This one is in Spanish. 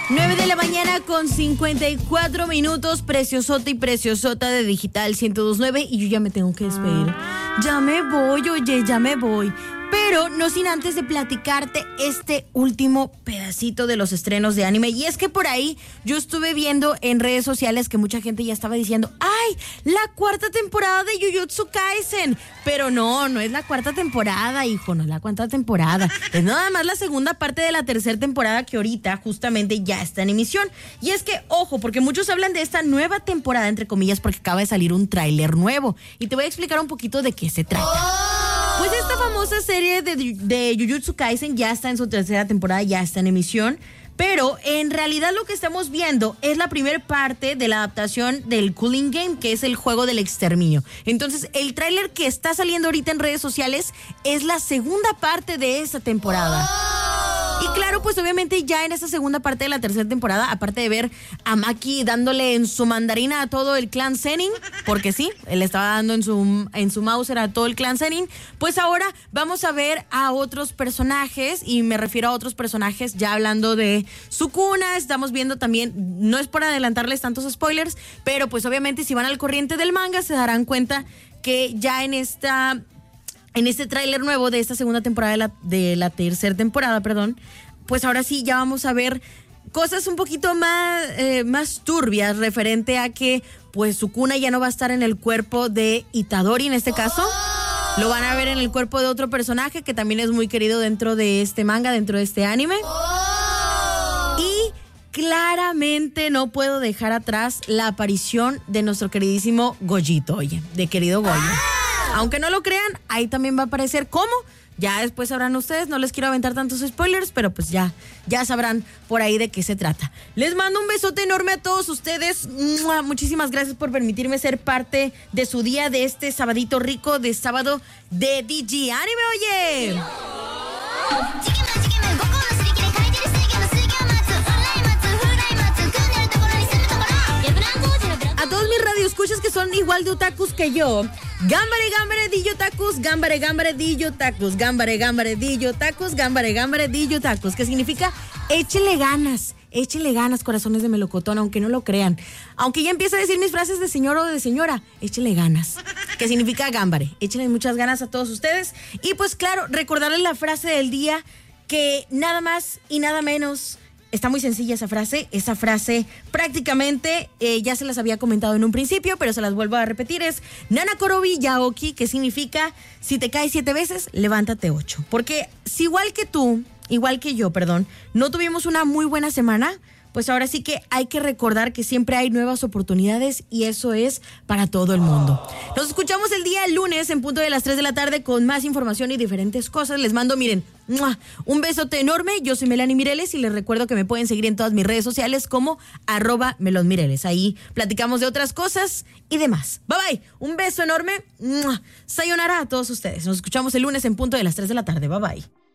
9 de la mañana con 54 minutos, preciosota y preciosota de Digital 102.9 y yo ya me tengo que despedir. Ya me voy, oye, ya me voy. Pero no sin antes de platicarte este último pedacito de los estrenos de anime. Y es que por ahí yo estuve viendo en redes sociales que mucha gente ya estaba diciendo ¡ay! La cuarta temporada de Jujutsu Kaisen. Pero no es la cuarta temporada, hijo, no es la cuarta temporada. Es nada más la segunda parte de la tercera temporada que ahorita justamente ya está en emisión. Y es que, ojo, porque muchos hablan de esta nueva temporada, entre comillas, porque acaba de salir un tráiler nuevo. Y te voy a explicar un poquito de qué se trata. Pues esta famosa serie de Jujutsu Kaisen ya está en su tercera temporada, ya está en emisión, pero en realidad lo que estamos viendo es la primera parte de la adaptación del Cooling Game, que es el juego del exterminio. Entonces, el tráiler que está saliendo ahorita en redes sociales es la segunda parte de esa temporada. Y claro, pues obviamente ya en esta segunda parte de la tercera temporada, aparte de ver a Maki dándole en su mandarina a todo el clan Zenin, porque sí, él estaba dando en su Mauser a todo el clan Zenin, pues ahora vamos a ver a otros personajes, y me refiero a otros personajes ya hablando de Sukuna. Estamos viendo también, no es por adelantarles tantos spoilers, pero pues obviamente si van al corriente del manga se darán cuenta que ya en este tráiler nuevo de esta segunda temporada de la tercera temporada, pues ahora sí ya vamos a ver cosas un poquito más turbias referente a que pues Sukuna ya no va a estar en el cuerpo de Itadori en este caso. Lo van a ver en el cuerpo de otro personaje que también es muy querido dentro de este manga, dentro de este anime. Y claramente no puedo dejar atrás la aparición de nuestro queridísimo Goyito, oye, de querido Goyo. Aunque no lo crean, ahí también va a aparecer cómo. Ya después sabrán ustedes, no les quiero aventar tantos spoilers, pero pues ya sabrán por ahí de qué se trata. Les mando un besote enorme a todos ustedes. Muchísimas gracias por permitirme ser parte de su día, de este sabadito rico, de sábado de DJ Anime, oye. A todos mis radioescuchas que son igual de otakus que yo, Gambare Gambare Dillo Takus, Gambare Gambare Dillo Takus, Gambare Gambare Dillo Takus, Gambare Gambare Dillo Takus, que significa échenle ganas, corazones de melocotón, aunque no lo crean. Aunque ya empieza a decir mis frases de señor o de señora, échenle ganas, que significa Gambare. Échenle muchas ganas a todos ustedes. Y pues claro, recordarles la frase del día, que nada más y nada menos. Está muy sencilla esa frase prácticamente ya se las había comentado en un principio, pero se las vuelvo a repetir, es Nanakorobi Yaoki, que significa si te caes 7 veces, levántate 8. Porque si igual que yo, no tuvimos una muy buena semana, pues ahora sí que hay que recordar que siempre hay nuevas oportunidades y eso es para todo el mundo. Nos escuchamos el día lunes en punto de las 3 de la tarde con más información y diferentes cosas. Les mando, miren, un besote enorme. Yo soy Melanie Mireles y les recuerdo que me pueden seguir en todas mis redes sociales como @melonmireles. Ahí platicamos de otras cosas y demás. Bye bye, un beso enorme. Sayonara a todos ustedes. Nos escuchamos el lunes en punto de las 3 de la tarde. Bye bye.